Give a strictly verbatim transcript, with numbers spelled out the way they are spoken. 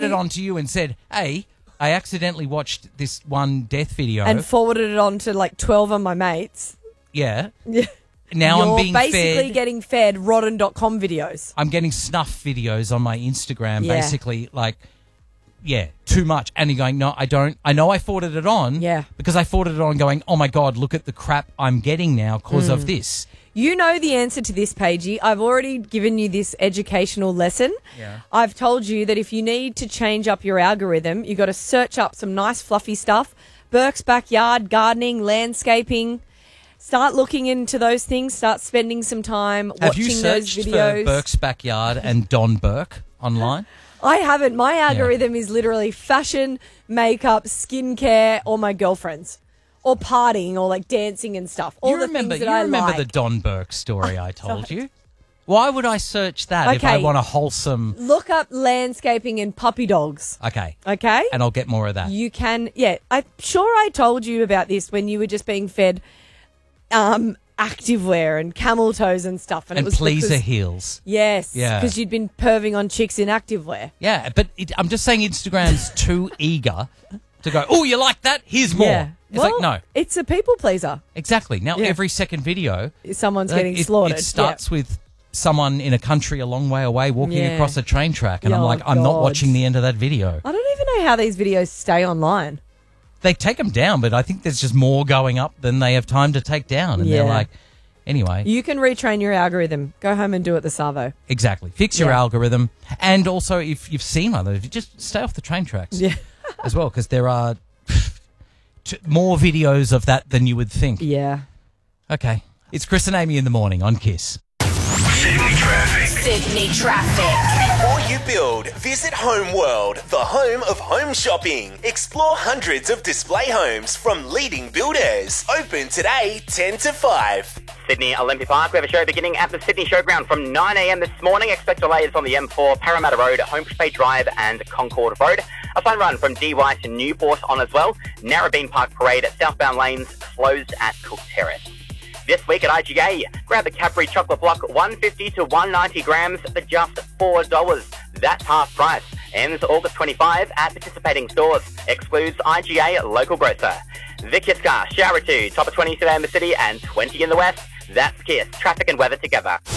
it on to you and said, hey, I accidentally watched this one death video. And forwarded it on to like twelve of my mates. Yeah. Yeah. Now You're I'm being basically fed. getting fed rotten dot com videos. I'm getting snuff videos on my Instagram, Yeah. basically, like, yeah, too much. And you're going, no, I don't. I know I forwarded it on. Yeah. Because I forwarded it on going, oh, my God, look at the crap I'm getting now because Mm. of this. You know the answer to this, Paigey. I've already given you this educational lesson. Yeah. I've told you that if you need to change up your algorithm, you got to search up some nice fluffy stuff. Burke's Backyard, gardening, landscaping. Start looking into those things. Start spending some time Have watching you those searched videos. for Burke's Backyard and Don Burke online? I haven't. My algorithm is literally fashion, makeup, skincare, or my girlfriends. Or partying, or like dancing and stuff. All you the remember, things that you I remember like. the Don Burke story I told Sorry. you? Why would I search that if I Okay. want a wholesome... Look up landscaping and puppy dogs. Okay. Okay? And I'll get more of that. You can, yeah. I'm sure I told you about this when you were just being fed um, activewear and camel toes and stuff. And, and it was pleaser because, heels. Yes. Yeah. Because you'd been perving on chicks in activewear. Yeah, but it, I'm just saying Instagram's too eager to go, oh, you like that? Here's more. Yeah. It's well, like, no. It's a people pleaser. Exactly. Now, Yeah. every second video... Someone's uh, getting it, slaughtered. It starts with someone in a country a long way away walking Yeah. across a train track. And I'm Oh, like, I'm not God. watching the end of that video. I don't even know how these videos stay online. They take them down, but I think there's just more going up than they have time to take down. And Yeah. they're like, anyway. You can retrain your algorithm. Go home and do it the Savo. Exactly. Fix your Yeah. algorithm. And also, if you've seen one of those, just stay off the train tracks Yeah. as well, because there are t- more videos of that than you would think. Yeah. Okay. It's Chris and Amy in the morning on Kiss. Sydney traffic. Sydney traffic. Before you build, visit Home World, the home of home shopping. Explore hundreds of display homes from leading builders. Open today, ten to five. Sydney Olympic Park. We have a show beginning at the Sydney Showground from nine a.m. this morning. Expect delays on the M four, Parramatta Road, Homebush Bay Drive and Concord Road. A fun run from D Y to Newport on as well. Narrabeen Park Parade at southbound lanes closed at Cook Terrace. This week at I G A, grab the Cadbury Chocolate Block one fifty to one ninety grams for just four dollars. That's half price. Ends August twenty-fifth at participating stores. Excludes I G A local grocer. The Kiss Car, shower two, top of twenty today in the city and twenty in the west. That's Kiss, traffic and weather together.